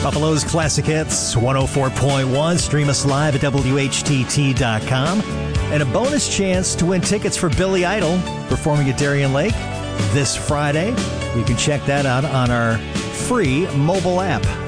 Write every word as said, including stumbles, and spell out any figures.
Buffalo's Classic Hits, one oh four point one. Stream us live at W H T T dot com. And a bonus chance to win tickets for Billy Idol performing at Darien Lake this Friday. You can check that out on our free mobile app.